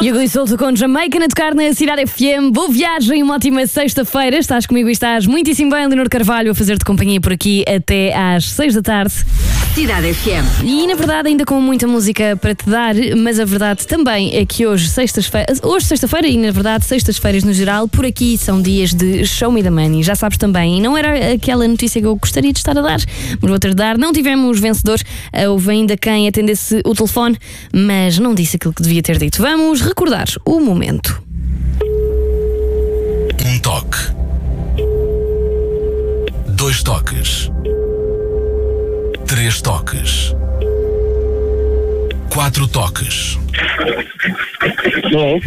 E o Solto com Jamaica a tocar na Cidade FM. Boa viagem, uma ótima sexta-feira. Estás comigo e estás muitíssimo bem, Leonor Carvalho, a fazer-te companhia por aqui até às 6 da tarde. Cidade FM. E na verdade ainda com muita música para te dar, mas a verdade também é que hoje sexta-feira e na verdade sextas-feiras no geral, por aqui são dias de Show Me the Money. Já sabes também, e não era aquela notícia que eu gostaria de estar a dar, mas vou ter de dar. Não tivemos vencedores, houve ainda quem atendesse o telefone, mas não disse aquilo que devia ter dito. Vamos recordar o momento. Um toque. 2 toques. 3 toques. 4 toques. Alô?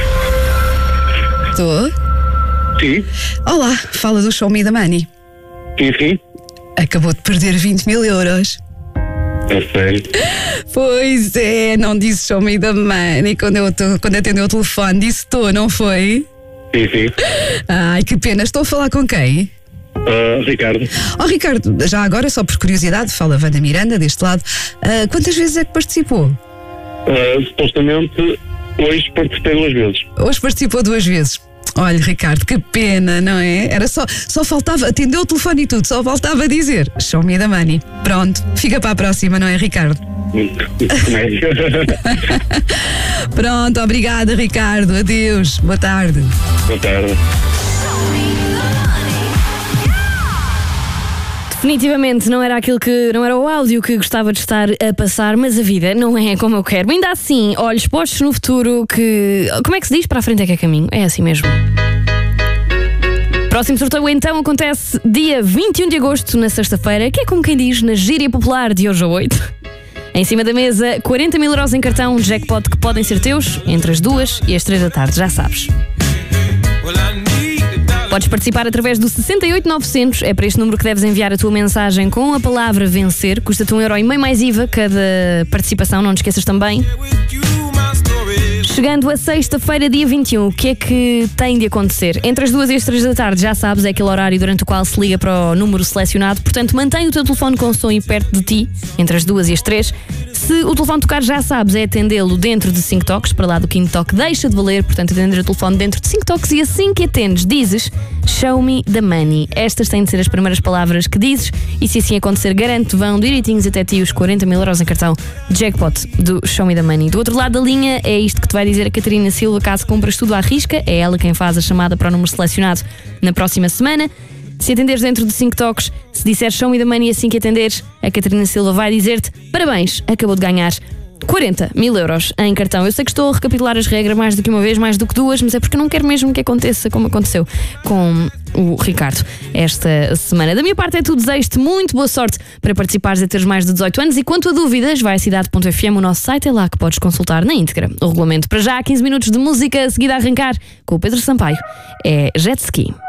Estou? Sim, Olá, fala do Show Me the Money. sim. Acabou de perder 20 mil euros. É sério. Pois é, não disse Show Me the Money quando atendeu o telefone. Disse estou, não foi? Sim. Ai, que pena. Estou a falar com quem? Ricardo. Oh, Ricardo, já agora, só por curiosidade, fala a Wanda Miranda deste lado. Quantas vezes é que participou? Supostamente hoje participei 2 vezes. Hoje participou 2 vezes. Olha, Ricardo, que pena, não é? Era só faltava, atendeu o telefone e tudo, só faltava dizer Show Me the Money. Pronto, fica para a próxima, não é, Ricardo? Pronto, obrigada, Ricardo. Adeus, boa tarde. Boa tarde. Definitivamente não era o áudio que gostava de estar a passar, mas a vida não é como eu quero. Ainda assim, olhos postos no futuro, que... Como é que se diz? Para a frente é que é caminho. É assim mesmo. Próximo sorteio então acontece dia 21 de agosto, na sexta-feira, que é como quem diz, na gíria popular de hoje a 8. Em cima da mesa, 40 mil euros em cartão, jackpot que podem ser teus entre as 2 e as 3 da tarde, já sabes. Podes participar através do 68900, é para este número que deves enviar a tua mensagem com a palavra vencer. Custa-te 1,5€ mais IVA cada participação, não te esqueças também. Chegando a sexta-feira, dia 21, o que é que tem de acontecer? Entre as 2 e as 3 da tarde, já sabes, é aquele horário durante o qual se liga para o número selecionado, portanto mantém o teu telefone com som e perto de ti, entre as 2 e as 3. Se o telefone tocar, já sabes, é atendê-lo dentro de 5 toques, para lá do 5º toque deixa de valer, portanto atender o telefone dentro de 5 toques e assim que atendes, dizes Show Me the Money. Estas têm de ser as primeiras palavras que dizes e se assim acontecer, garanto, vão direitinhos até ti os 40 mil euros em cartão jackpot do Show Me the Money. Do outro lado da linha é isto que te vai dizer a Catarina Silva caso compras tudo à risca, é ela quem faz a chamada para o número selecionado na próxima semana. Se atenderes dentro de 5 toques, se disseres Show Me the Money assim que atenderes, a Catarina Silva vai dizer-te parabéns, acabou de ganhar 40 mil euros em cartão. Eu sei que estou a recapitular as regras mais do que uma vez, mais do que 2, mas é porque eu não quero mesmo que aconteça como aconteceu com o Ricardo esta semana. Da minha parte é tudo, desejo-te muito boa sorte para participares a teres mais de 18 anos e quanto a dúvidas, vai a cidade.fm, o nosso site, é lá que podes consultar na íntegra o regulamento. Para já, 15 minutos de música, a seguir a arrancar com o Pedro Sampaio. É Jet Ski.